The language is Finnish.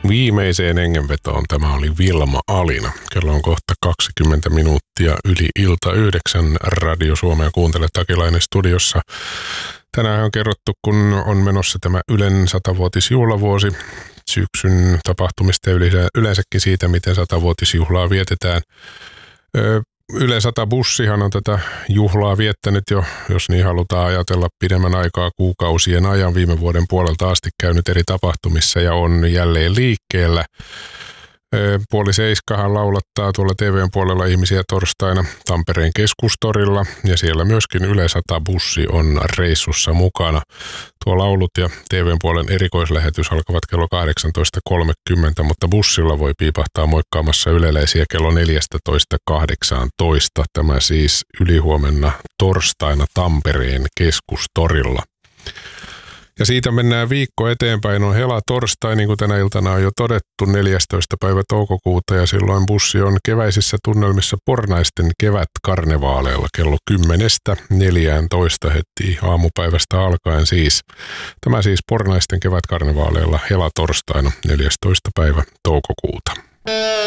viimeiseen hengenvetoon. Tämä oli Vilma Alina. Kello on kohta 20 minuuttia yli ilta 9. Radio Suomea kuuntelee Takilainen studiossa. Tänään on kerrottu, kun on menossa tämä Ylen 100-vuotisjuhlavuosi. Syksyn tapahtumista ja yleensäkin siitä, miten 100-vuotisjuhlaa vietetään. Yle 100-bussihan on tätä juhlaa viettänyt jo, jos niin halutaan ajatella, pidemmän aikaa kuukausien ajan. Viime vuoden puolelta asti käynyt eri tapahtumissa ja on jälleen liikkeellä. 6:30 laulattaa tuolla TVn puolella ihmisiä torstaina Tampereen keskustorilla ja siellä myöskin Yle 100-bussi on reissussa mukana. Tuo laulut ja TVn puolen erikoislähetys alkavat kello 18.30, mutta bussilla voi piipahtaa moikkaamassa yleläisiä kello 14.18. Tämä siis ylihuomenna torstaina Tampereen keskustorilla. Ja siitä mennään viikko eteenpäin, on helatorstai, niin kuin tänä iltana on jo todettu, 14. päivä toukokuuta, ja silloin bussi on keväisissä tunnelmissa Pornaisten kevätkarnevaaleilla kello 10:14 heti aamupäivästä alkaen siis. Tämä siis Pornaisten kevätkarnevaaleilla helatorstaina 14. päivä toukokuuta.